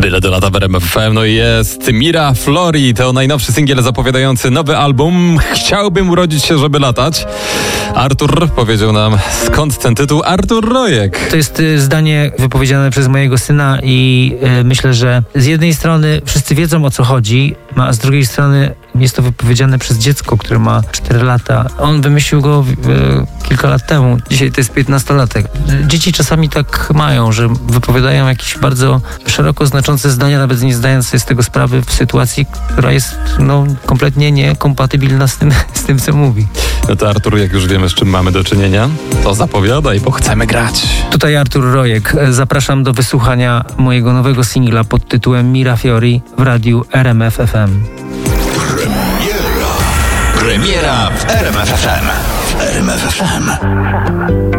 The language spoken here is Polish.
Byle do lata w RMF FM. No i jest Mira Flori, to najnowszy singiel zapowiadający nowy album. Chciałbym urodzić się, żeby latać. Artur powiedział nam, skąd ten tytuł. Artur Rojek. To jest zdanie wypowiedziane przez mojego syna i myślę, że z jednej strony wszyscy wiedzą, o co chodzi, a z drugiej strony jest to wypowiedziane przez dziecko, które ma 4 lata. On wymyślił go kilka lat temu. Dzisiaj to jest 15-latek. Dzieci czasami tak mają, że wypowiadają jakieś bardzo szeroko znaczące zdania, nawet nie zdając sobie z tego sprawy w sytuacji, która jest kompletnie niekompatybilna z tym, co mówi. No to Artur, jak już wiemy, z czym mamy do czynienia, to zapowiadaj, bo chcemy grać. Tutaj Artur Rojek. Zapraszam do wysłuchania mojego nowego singla pod tytułem Mira Flori w radiu RMF FM. Premiera w RMF FM. W RMF FM.